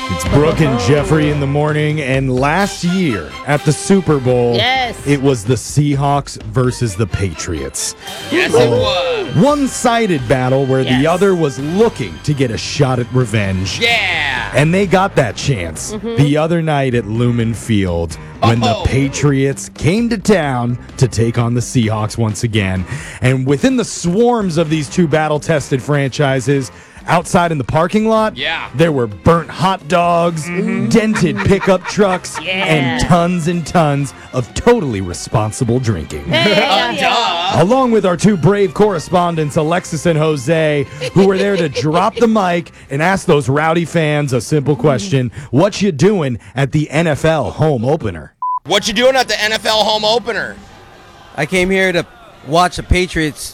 It's Brooke and Jeffrey in the morning, and last year at the Super Bowl, it was the Seahawks versus the Patriots. Yes, it was. One-sided battle where the other was looking to get a shot at revenge. Yeah. And they got that chance the other night at Lumen Field when the Patriots came to town to take on the Seahawks once again. And within the swarms of these two battle-tested franchises, outside in the parking lot, there were burnt hot dogs, dented pickup trucks, and tons of totally responsible drinking. Along with our two brave correspondents, Alexis and Jose, who were there to drop the mic and ask those rowdy fans a simple question: what you doing at the NFL home opener? What you doing at the NFL home opener? I came here to watch the Patriots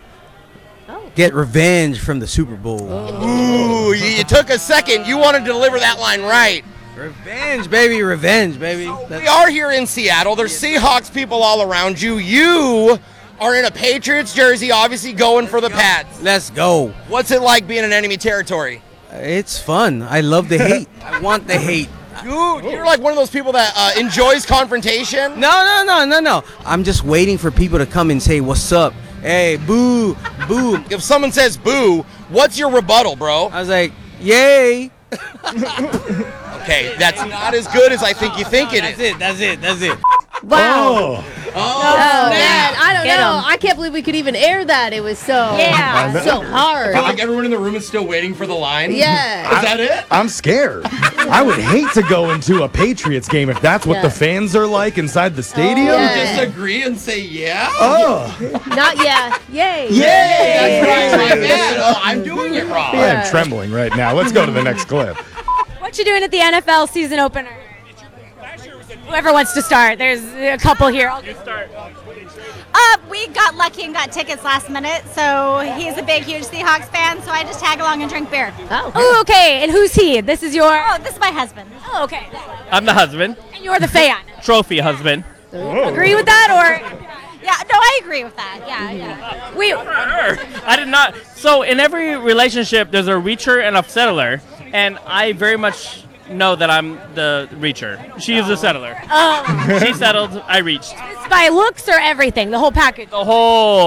get revenge from the Super Bowl. Ooh, you took a second. You wanted to deliver that line right. Revenge, baby, revenge, baby. We are here in Seattle. There's Seahawks people all around you. You are in a Patriots jersey, obviously going for the Pats. Let's go. What's it like being in enemy territory? It's fun. I love the hate. I want the hate. Dude, you're like one of those people that enjoys confrontation. No. I'm just waiting for people to come and say, what's up? Hey, boo, boo. If someone says boo, what's your rebuttal, bro? I was like, yay. Okay, that's not as good as I think you think it is. That's it. Wow. Oh, man, I don't Get know. 'em. I can't believe we could even air that. It was so I so hard. feel like everyone in the room is still waiting for the line. Yeah. Is that it? I'm scared. I would hate to go into a Patriots game if that's what the fans are like inside the stadium. Yeah. Disagree and say yeah? Not yet. Yay. That's right, my bad. Oh, I'm doing it wrong. I'm trembling right now. Let's go to the next clip. What you doing at the NFL season opener? Whoever wants to start. There's a couple here. I'll just start. We got lucky and got tickets last minute, so he's a big, huge Seahawks fan, so I just tag along and drink beer. Oh, okay. And who's he? This is your... Oh, this is my husband. Oh, okay. I'm the husband. And you're the fan. Trophy husband. Agree with that, or... Yeah, no, I agree with that. Yeah. We... I did not. So in every relationship, there's a reacher and a settler, and I very much know that I'm the reacher. She is the settler. She settled. I reached. It's by looks or everything? The whole package? The whole